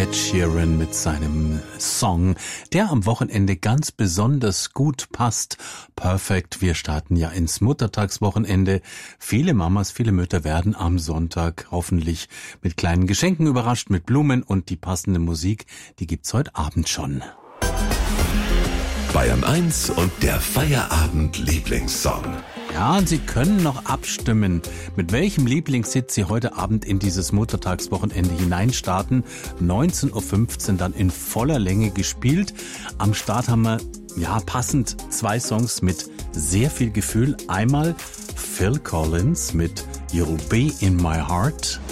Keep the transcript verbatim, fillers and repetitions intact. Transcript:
Ed Sheeran mit seinem Song, der am Wochenende ganz besonders gut passt. Perfect. Wir starten ja ins Muttertagswochenende. Viele Mamas, viele Mütter werden am Sonntag hoffentlich mit kleinen Geschenken überrascht, mit Blumen, und die passende Musik, die gibt's heute Abend schon. Bayern eins und der Feierabend-Lieblingssong. Ja, und Sie können noch abstimmen, mit welchem Lieblingshit Sie heute Abend in dieses Muttertagswochenende hineinstarten. neunzehn Uhr fünfzehn dann in voller Länge gespielt. Am Start haben wir, ja, passend zwei Songs mit sehr viel Gefühl. Einmal Phil Collins mit You'll Be in My Heart.